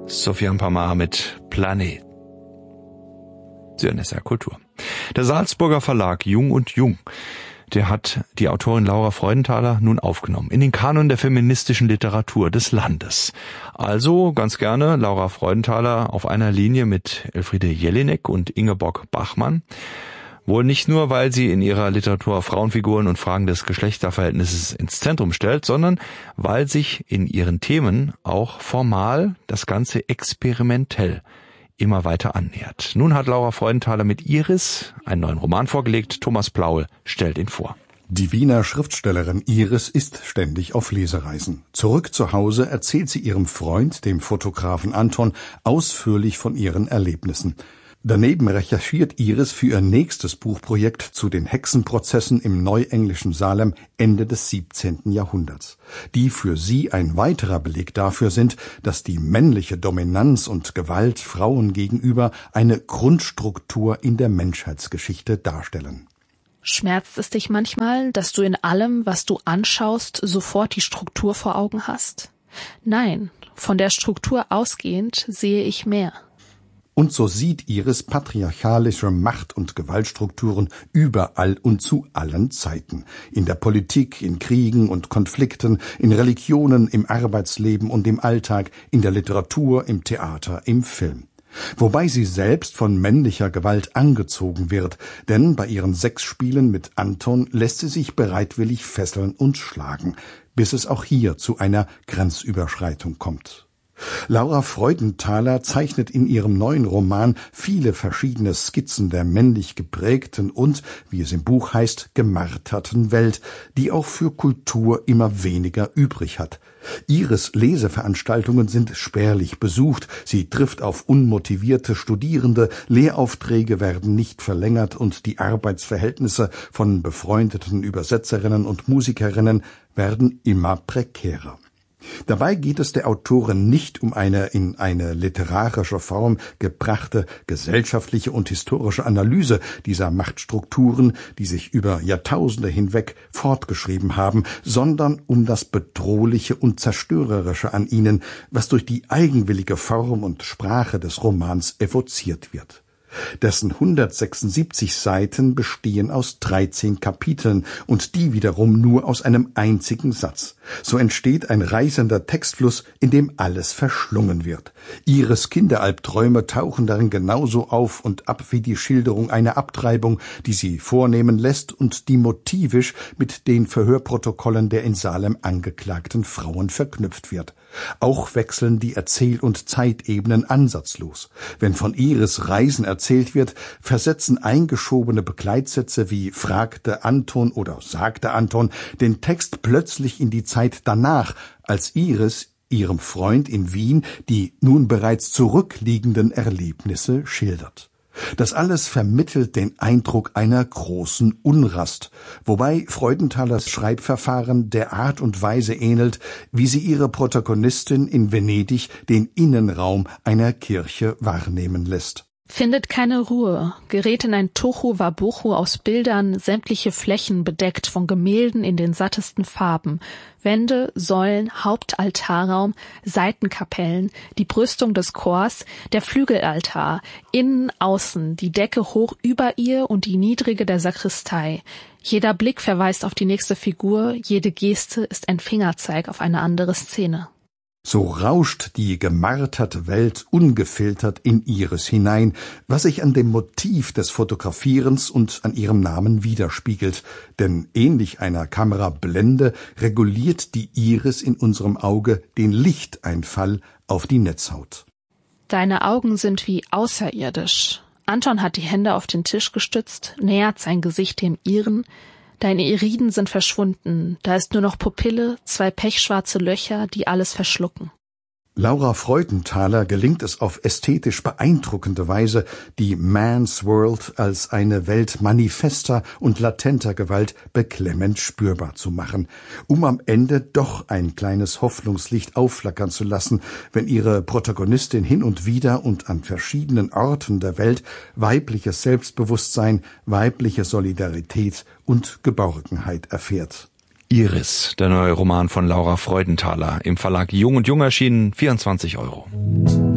Sofian Pamar mit Planet. Sie hören SR Kultur. Der Salzburger Verlag Jung und Jung, der hat die Autorin Laura Freudenthaler nun aufgenommen in den Kanon der feministischen Literatur des Landes. Also ganz gerne Laura Freudenthaler auf einer Linie mit Elfriede Jelinek und Ingeborg Bachmann. Wohl nicht nur, weil sie in ihrer Literatur Frauenfiguren und Fragen des Geschlechterverhältnisses ins Zentrum stellt, sondern weil sich in ihren Themen auch formal das Ganze experimentell immer weiter annähert. Nun hat Laura Freudenthaler mit Iris einen neuen Roman vorgelegt. Thomas Blaul stellt ihn vor. Die Wiener Schriftstellerin Iris ist ständig auf Lesereisen. Zurück zu Hause erzählt sie ihrem Freund, dem Fotografen Anton, ausführlich von ihren Erlebnissen. Daneben recherchiert Iris für ihr nächstes Buchprojekt zu den Hexenprozessen im neuenglischen Salem Ende des 17. Jahrhunderts, die für sie ein weiterer Beleg dafür sind, dass die männliche Dominanz und Gewalt Frauen gegenüber eine Grundstruktur in der Menschheitsgeschichte darstellen. Schmerzt es dich manchmal, dass du in allem, was du anschaust, sofort die Struktur vor Augen hast? Nein, von der Struktur ausgehend sehe ich mehr. Und so sieht Iris patriarchalische Macht- und Gewaltstrukturen überall und zu allen Zeiten. In der Politik, in Kriegen und Konflikten, in Religionen, im Arbeitsleben und im Alltag, in der Literatur, im Theater, im Film. Wobei sie selbst von männlicher Gewalt angezogen wird, denn bei ihren Sexspielen mit Anton lässt sie sich bereitwillig fesseln und schlagen, bis es auch hier zu einer Grenzüberschreitung kommt. Laura Freudenthaler zeichnet in ihrem neuen Roman viele verschiedene Skizzen der männlich geprägten und, wie es im Buch heißt, gemarterten Welt, die auch für Kultur immer weniger übrig hat. Iris Leseveranstaltungen sind spärlich besucht, sie trifft auf unmotivierte Studierende, Lehraufträge werden nicht verlängert und die Arbeitsverhältnisse von befreundeten Übersetzerinnen und Musikerinnen werden immer prekärer. Dabei geht es der Autorin nicht um eine in eine literarische Form gebrachte gesellschaftliche und historische Analyse dieser Machtstrukturen, die sich über Jahrtausende hinweg fortgeschrieben haben, sondern um das Bedrohliche und Zerstörerische an ihnen, was durch die eigenwillige Form und Sprache des Romans evoziert wird. Dessen 176 Seiten bestehen aus 13 Kapiteln und die wiederum nur aus einem einzigen Satz. So entsteht ein reißender Textfluss, in dem alles verschlungen wird. Iris Kinderalbträume tauchen darin genauso auf und ab wie die Schilderung einer Abtreibung, die sie vornehmen lässt und die motivisch mit den Verhörprotokollen der in Salem angeklagten Frauen verknüpft wird. Auch wechseln die Erzähl- und Zeitebenen ansatzlos. Wenn von Iris Reisen erzählt wird, versetzen eingeschobene Begleitsätze wie fragte Anton oder sagte Anton den Text plötzlich in die Zeit danach, als Iris ihrem Freund in Wien die nun bereits zurückliegenden Erlebnisse schildert. Das alles vermittelt den Eindruck einer großen Unrast, wobei Freudenthalers Schreibverfahren der Art und Weise ähnelt, wie sie ihre Protagonistin in Venedig den Innenraum einer Kirche wahrnehmen lässt. Findet keine Ruhe, gerät in ein Tohu-Wabohu aus Bildern, sämtliche Flächen bedeckt von Gemälden in den sattesten Farben, Wände, Säulen, Hauptaltarraum, Seitenkapellen, die Brüstung des Chors, der Flügelaltar, innen, außen, die Decke hoch über ihr und die niedrige der Sakristei. Jeder Blick verweist auf die nächste Figur, jede Geste ist ein Fingerzeig auf eine andere Szene. So rauscht die gemarterte Welt ungefiltert in Iris hinein, was sich an dem Motiv des Fotografierens und an ihrem Namen widerspiegelt. Denn ähnlich einer Kamerablende reguliert die Iris in unserem Auge den Lichteinfall auf die Netzhaut. Deine Augen sind wie außerirdisch. Anton hat die Hände auf den Tisch gestützt, nähert sein Gesicht dem ihren. Deine Iriden sind verschwunden, da ist nur noch Pupille, 2 pechschwarze Löcher, die alles verschlucken. Laura Freudenthaler gelingt es auf ästhetisch beeindruckende Weise, die Man's World als eine Welt manifester und latenter Gewalt beklemmend spürbar zu machen, um am Ende doch ein kleines Hoffnungslicht aufflackern zu lassen, wenn ihre Protagonistin hin und wieder und an verschiedenen Orten der Welt weibliches Selbstbewusstsein, weibliche Solidarität und Geborgenheit erfährt. Iris, der neue Roman von Laura Freudenthaler, im Verlag Jung und Jung erschienen, 24 €.